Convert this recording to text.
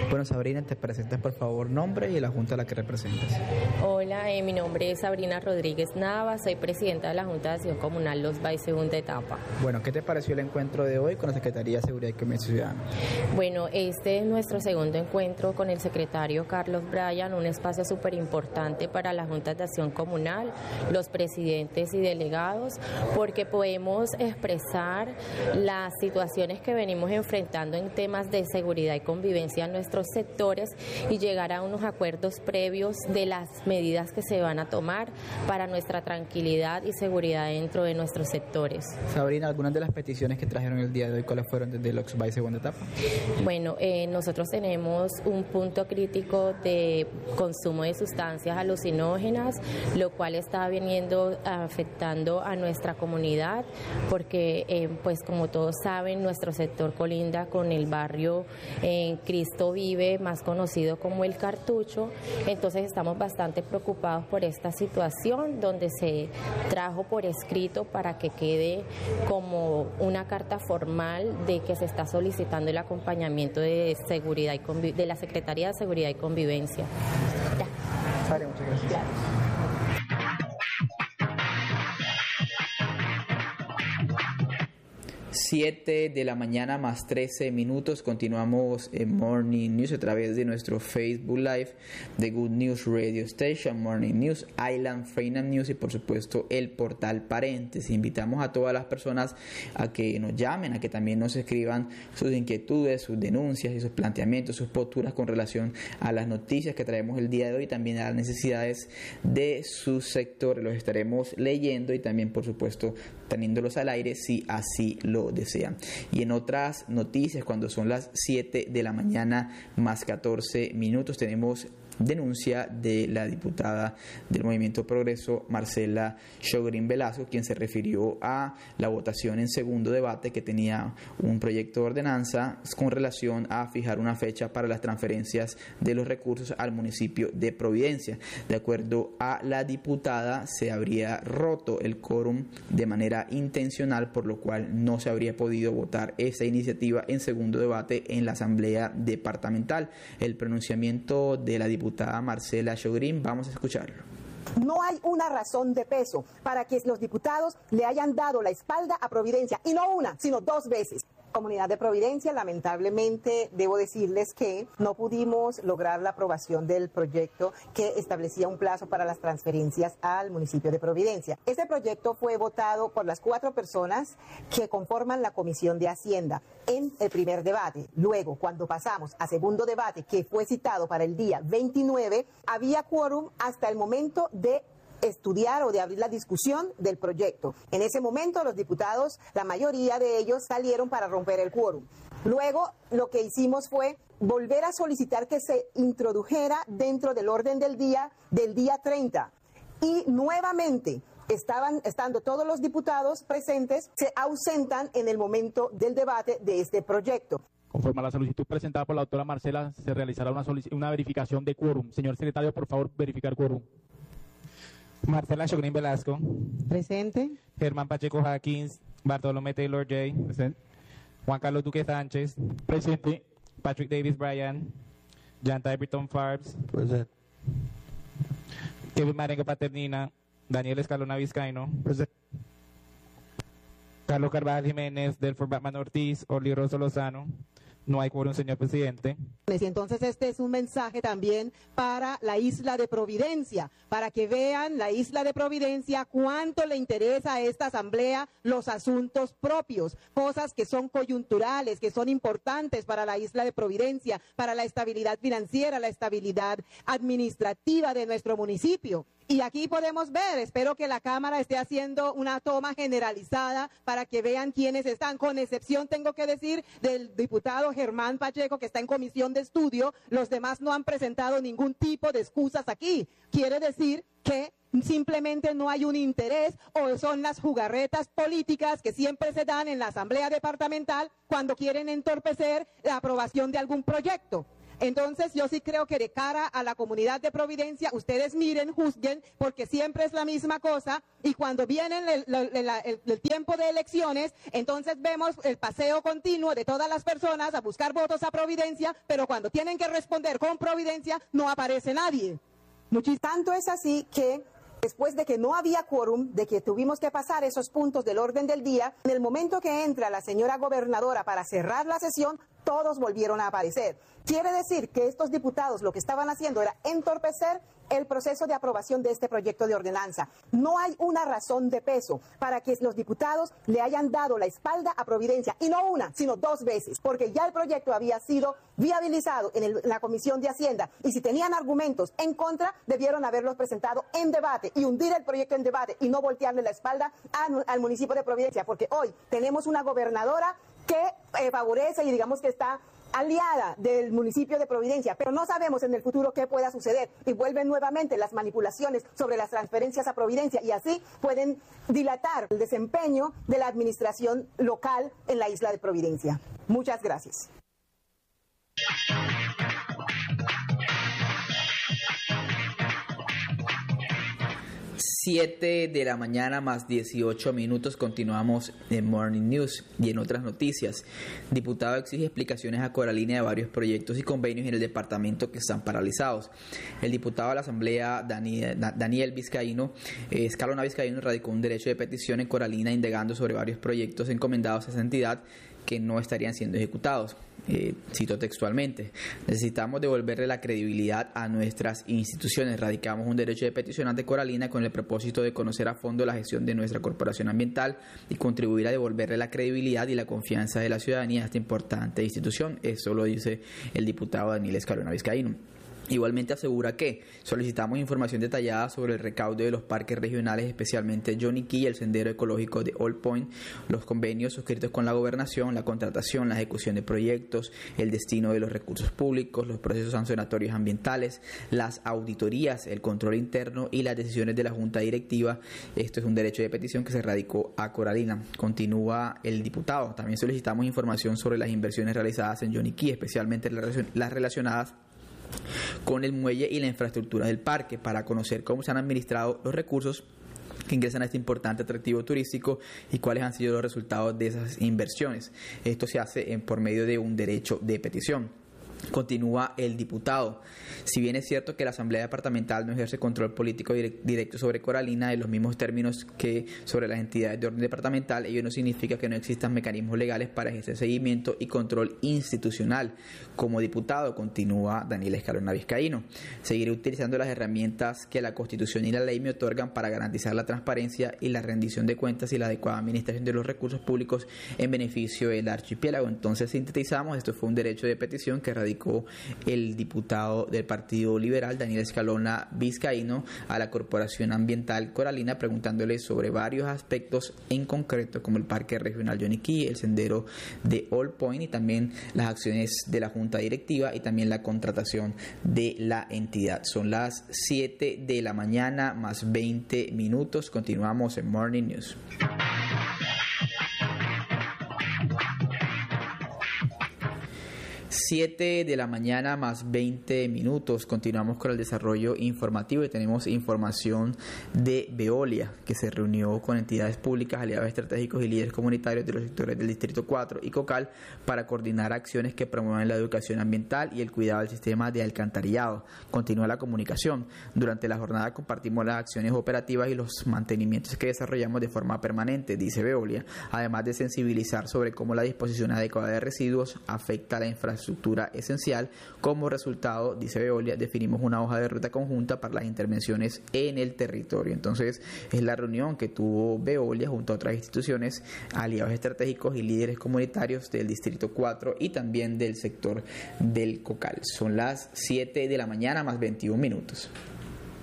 Bueno, Sabrina, te presentas por favor nombre y la junta a la que representas. Hola, mi nombre es Sabrina Rodríguez Nava, soy presidenta de la Junta de Acción Comunal Los Valles, segunda etapa. Bueno, ¿qué te pareció el encuentro de hoy con la Secretaría de Seguridad y Convivencia Ciudadana? Bueno, este es nuestro segundo encuentro con el secretario Carlos Bryan, un espacio súper importante para la Junta de Acción Comunal, los presidentes y delegados, porque podemos expresar las situaciones que venimos enfrentando en temas de seguridad y convivencia en nuestros sectores y llegar a unos acuerdos previos de las medidas que se van a tomar para nuestra tranquilidad y seguridad dentro de nuestros sectores. Sabrina, algunas de las peticiones que trajeron el día de hoy, ¿cuáles fueron desde Los Valles segunda etapa? Bueno, nosotros tenemos un punto crítico de consumo de sustancias alucinógenas, lo cual está viniendo afectando a nuestra comunidad, porque pues como todos saben, nuestro sector colinda con el barrio Cristo Vive, más conocido como El Cartucho. Entonces estamos bastante preocupados por esta situación, donde se trajo por escrito para que quede como una carta formal de que se está solicitando el acompañamiento de seguridad y de la Secretaría de Seguridad y Convivencia. Ya. Vale, muchas gracias. Claro. 7 de la mañana más 13 minutos. Continuamos en Morning News a través de nuestro Facebook Live de Good News Radio Station, Morning News, Island Freedom News y por supuesto el portal Paréntesis. Invitamos a todas las personas a que nos llamen, a que también nos escriban sus inquietudes, sus denuncias y sus planteamientos, sus posturas con relación a las noticias que traemos el día de hoy, también a las necesidades de sus sectores. Los estaremos leyendo y también por supuesto teniéndolos al aire si así lo desean. Y en otras noticias, cuando son las 7 de la mañana más 14 minutos, tenemos denuncia de la diputada del Movimiento Progreso, Marcela Shogrin Velasco, quien se refirió a la votación en segundo debate que tenía un proyecto de ordenanza con relación a fijar una fecha para las transferencias de los recursos al municipio de Providencia. De acuerdo a la diputada, se habría roto el quórum de manera intencional, por lo cual no se habría podido votar esa iniciativa en segundo debate en la Asamblea Departamental. El pronunciamiento de la diputada Marcela Shogrin, vamos a escucharlo. No hay una razón de peso para que los diputados le hayan dado la espalda a Providencia, y no una, sino dos veces. Comunidad de Providencia, lamentablemente debo decirles que no pudimos lograr la aprobación del proyecto que establecía un plazo para las transferencias al municipio de Providencia. Este proyecto fue votado por las 4 personas que conforman la Comisión de Hacienda en el primer debate. Luego, cuando pasamos a segundo debate, que fue citado para el día 29, había quórum hasta el momento de estudiar o de abrir la discusión del proyecto. En ese momento los diputados, la mayoría de ellos salieron para romper el quórum. Luego lo que hicimos fue volver a solicitar que se introdujera dentro del orden del día 30 y nuevamente estando todos los diputados presentes, se ausentan en el momento del debate de este proyecto. Conforme a la solicitud presentada por la doctora Marcela, se realizará una verificación de quórum. Señor secretario, por favor, verificar quórum. Marcela Shogrin Velasco. Presente. Germán Pacheco Hawkins. Bartolomé Taylor J. Presente. Juan Carlos Duque Sánchez. Presente. Patrick Davis Bryan. Janta Everton Farbs. Presente. Kevin Marengo Paternina. Daniel Escalona Vizcaino. Presente. Carlos Carvajal Jiménez. Delfor Batman Ortiz. Orly Rosso Lozano. No hay quórum, señor presidente. Y entonces este es un mensaje también para la isla de Providencia, para que vean la isla de Providencia cuánto le interesa a esta asamblea los asuntos propios, cosas que son coyunturales, que son importantes para la isla de Providencia, para la estabilidad financiera, la estabilidad administrativa de nuestro municipio. Y aquí podemos ver, espero que la Cámara esté haciendo una toma generalizada para que vean quiénes están, con excepción, tengo que decir, del diputado Germán Pacheco, que está en comisión de estudio. Los demás no han presentado ningún tipo de excusas aquí. Quiere decir que simplemente no hay un interés, o son las jugarretas políticas que siempre se dan en la Asamblea Departamental cuando quieren entorpecer la aprobación de algún proyecto. Entonces yo sí creo que de cara a la comunidad de Providencia, ustedes miren, juzguen, porque siempre es la misma cosa, y cuando viene el tiempo de elecciones, entonces vemos el paseo continuo de todas las personas a buscar votos a Providencia, pero cuando tienen que responder con Providencia, no aparece nadie. Tanto es así que después de que no había quórum, de que tuvimos que pasar esos puntos del orden del día, en el momento que entra la señora gobernadora para cerrar la sesión, todos volvieron a aparecer. Quiere decir que estos diputados lo que estaban haciendo era entorpecer el proceso de aprobación de este proyecto de ordenanza. No hay una razón de peso para que los diputados le hayan dado la espalda a Providencia, y no una, sino dos veces, porque ya el proyecto había sido viabilizado en la Comisión de Hacienda, y si tenían argumentos en contra, debieron haberlos presentado en debate y hundir el proyecto en debate y no voltearle la espalda al municipio de Providencia, porque hoy tenemos una gobernadora que favorece y digamos que está aliada del municipio de Providencia, pero no sabemos en el futuro qué pueda suceder, y vuelven nuevamente las manipulaciones sobre las transferencias a Providencia, y así pueden dilatar el desempeño de la administración local en la isla de Providencia. Muchas gracias. 7 de la mañana más 18 minutos, continuamos en Morning News. Y en otras noticias, diputado exige explicaciones a Coralina de varios proyectos y convenios en el departamento que están paralizados. El diputado de la Asamblea, Daniel Vizcaíno, Escalona Vizcaíno, radicó un derecho de petición en Coralina indagando sobre varios proyectos encomendados a esa entidad que no estarían siendo ejecutados. Cito textualmente: necesitamos devolverle la credibilidad a nuestras instituciones. Radicamos un derecho de petición ante Coralina con el propósito de conocer a fondo la gestión de nuestra corporación ambiental y contribuir a devolverle la credibilidad y la confianza de la ciudadanía a esta importante institución. Eso lo dice el diputado Daniel Escalona Vizcaíno. Igualmente asegura que solicitamos información detallada sobre el recaudo de los parques regionales, especialmente Johnny Key y el sendero ecológico de All Point, los convenios suscritos con la gobernación, la contratación, la ejecución de proyectos, el destino de los recursos públicos, los procesos sancionatorios ambientales, las auditorías, el control interno y las decisiones de la Junta Directiva. Esto es un derecho de petición que se radicó a Coralina. Continúa el diputado. También solicitamos información sobre las inversiones realizadas en Johnny Key, especialmente las relacionadas con el muelle y la infraestructura del parque, para conocer cómo se han administrado los recursos que ingresan a este importante atractivo turístico y cuáles han sido los resultados de esas inversiones. Esto se hace por medio de un derecho de petición. Continúa el diputado. Si bien es cierto que la Asamblea Departamental no ejerce control político directo sobre Coralina en los mismos términos que sobre las entidades de orden departamental, ello no significa que no existan mecanismos legales para ejercer seguimiento y control institucional. Como diputado, continúa Daniel Escalona Vizcaíno, seguiré utilizando las herramientas que la Constitución y la ley me otorgan para garantizar la transparencia y la rendición de cuentas y la adecuada administración de los recursos públicos en beneficio del archipiélago. Entonces sintetizamos, esto fue un derecho de petición que radicó el diputado del Partido Liberal, Daniel Escalona Vizcaíno, a la Corporación Ambiental Coralina, preguntándole sobre varios aspectos en concreto, como el Parque Regional Johnny Key, el sendero de All Point y también las acciones de la Junta Directiva y también la contratación de la entidad. Son las 7 de la mañana más 20 minutos. Continuamos en Morning News. 7 de la mañana más 20 minutos. Continuamos con el desarrollo informativo y tenemos información de Veolia, que se reunió con entidades públicas, aliados estratégicos y líderes comunitarios de los sectores del Distrito 4 y Cocal para coordinar acciones que promuevan la educación ambiental y el cuidado del sistema de alcantarillado. Continúa la comunicación. Durante la jornada compartimos las acciones operativas y los mantenimientos que desarrollamos de forma permanente, dice Veolia, además de sensibilizar sobre cómo la disposición adecuada de residuos afecta a la infraestructura esencial. Como resultado, dice Veolia, definimos una hoja de ruta conjunta para las intervenciones en el territorio. Entonces, es la reunión que tuvo Veolia junto a otras instituciones, aliados estratégicos y líderes comunitarios del Distrito 4 y también del sector del Cocal. Son las 7 de la mañana más 21 minutos.